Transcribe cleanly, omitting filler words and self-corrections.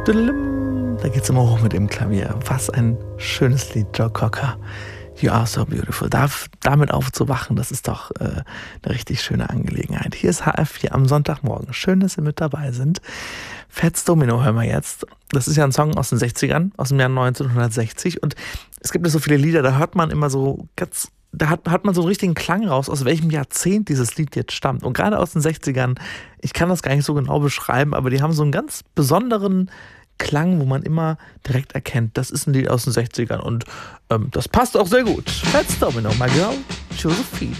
Da geht's immer hoch mit dem Klavier. Was ein schönes Lied, Joe Cocker. You are so beautiful. Damit aufzuwachen, das ist doch eine richtig schöne Angelegenheit. Hier ist HR4 am Sonntagmorgen. Schön, dass Sie mit dabei sind. Fats Domino hören wir jetzt. Das ist ja ein Song aus den 60ern, aus dem Jahr 1960. Und es gibt ja so viele Lieder, da hört man immer so ganz... Da hat man so einen richtigen Klang raus, aus welchem Jahrzehnt dieses Lied jetzt stammt. Und gerade aus den 60ern, ich kann das gar nicht so genau beschreiben, aber die haben so einen ganz besonderen Klang, wo man immer direkt erkennt, das ist ein Lied aus den 60ern. Und das passt auch sehr gut. Fats Domino, my girl, Josephine.